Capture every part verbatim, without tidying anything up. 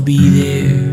be there.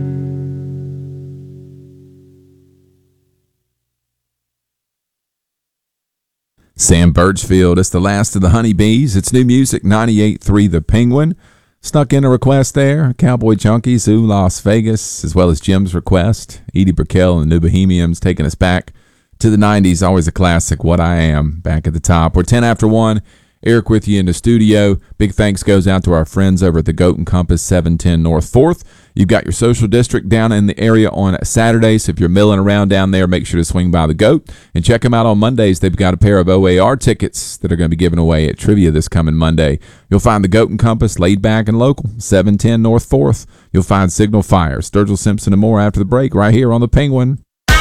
Sam Birchfield, it's the last of the Honeybees. It's new music, ninety-eight point three The Penguin. Snuck in a request there. Cowboy Junkies, Ooh, Las Vegas, as well as Jim's request. Edie Brickell and the New Bohemians taking us back to the nineties. Always a classic, What I Am, back at the top. We're ten after one. Eric with you in the studio. Big thanks goes out to our friends over at the Goat and Compass, seven ten North fourth. You've got your social district down in the area on Saturday, so if you're milling around down there, make sure to swing by the Goat and check them out on Mondays. They've got a pair of O A R tickets that are going to be given away at Trivia this coming Monday. You'll find the Goat and Compass laid back and local, seven ten North fourth. You'll find Signal Fire, Sturgill Simpson, and more after the break right here on The Penguin.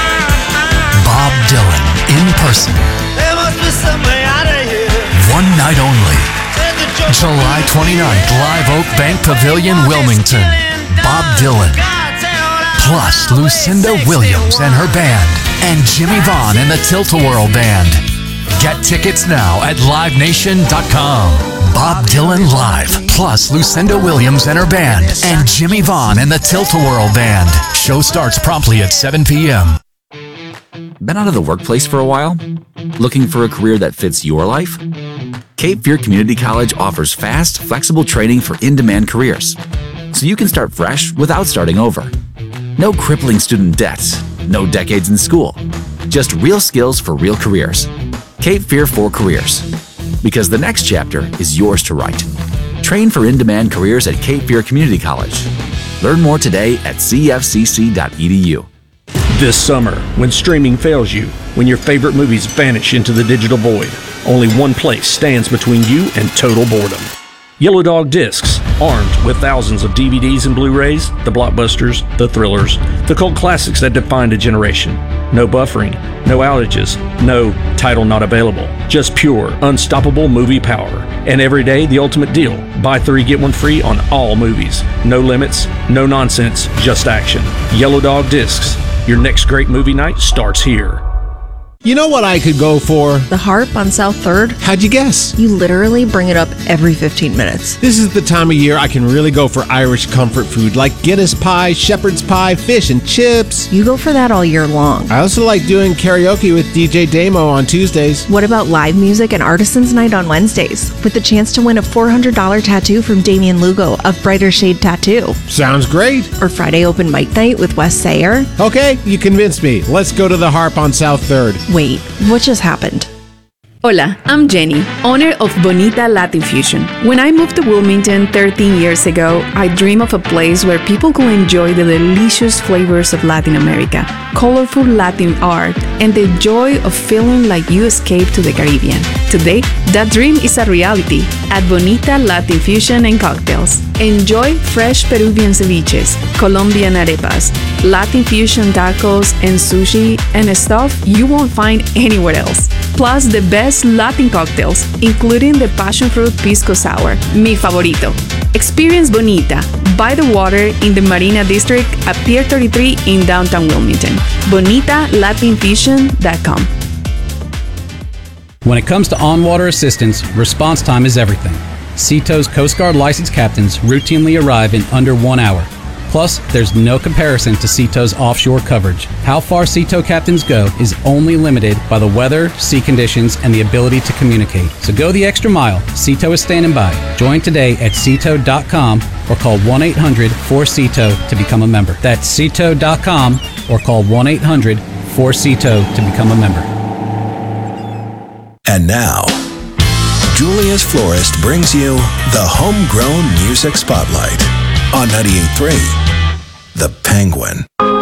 Bob Dylan in person. There must be some way out of here. One night only. July twenty-ninth, Live Oak Bank Pavilion, Wilmington. Bob Dylan. Plus Lucinda Williams and her band. And Jimmy Vaughn and the Tilt-A-Whirl Band. Get tickets now at live nation dot com. Bob Dylan Live. Plus Lucinda Williams and her band. And Jimmy Vaughn and the Tilt-A-Whirl Band. Show starts promptly at seven p.m. Been out of the workplace for a while? Looking for a career that fits your life? Cape Fear Community College offers fast, flexible training for in-demand careers, so you can start fresh without starting over. No crippling student debts, no decades in school, just real skills for real careers. Cape Fear for Careers, because the next chapter is yours to write. Train for in-demand careers at Cape Fear Community College. Learn more today at c f c c dot e d u. This summer, when streaming fails you, when your favorite movies vanish into the digital void, only one place stands between you and total boredom. Yellow Dog Discs, armed with thousands of D V Ds and Blu-rays, the blockbusters, the thrillers, the cult classics that defined a generation. No buffering, no outages, no title not available. Just pure, unstoppable movie power. And every day, the ultimate deal. Buy three, get one free on all movies. No limits, no nonsense, just action. Yellow Dog Discs. Your next great movie night starts here. You know what I could go for? The Harp on South third? How'd you guess? You literally bring it up every fifteen minutes. This is the time of year I can really go for Irish comfort food like Guinness pie, shepherd's pie, fish and chips. You go for that all year long. I also like doing karaoke with D J Damo on Tuesdays. What about live music and Artisans Night on Wednesdays with the chance to win a four hundred dollars tattoo from Damian Lugo of Brighter Shade Tattoo? Sounds great. Or Friday open mic night with Wes Sayer? Okay, you convinced me. Let's go to the Harp on South third. Wait, what just happened? Hola, I'm Jenny, owner of Bonita Latin Fusion. When I moved to Wilmington thirteen years ago, I dreamed of a place where people could enjoy the delicious flavors of Latin America, colorful Latin art, and the joy of feeling like you escaped to the Caribbean. Today, that dream is a reality at Bonita Latin Fusion and Cocktails. Enjoy fresh Peruvian ceviches, Colombian arepas, Latin fusion tacos, and sushi and stuff you won't find anywhere else. Plus the best Latin cocktails, including the passion fruit pisco sour, mi favorito. Experience Bonita by the water in the Marina District at Pier thirty-three in downtown Wilmington. bonita latin fusion dot com. When it comes to on-water assistance, response time is everything. Seato's Coast Guard licensed captains routinely arrive in under one hour. Plus, there's no comparison to Seato's offshore coverage. How far Seato captains go is only limited by the weather, sea conditions, and the ability to communicate. So go the extra mile. Seato is standing by. Join today at seato dot com or call one eight hundred four seato to become a member. That's seato dot com or call one eight hundred four seato to become a member. And now, Julius Florist brings you the Homegrown Music Spotlight on ninety-eight point three The Penguin.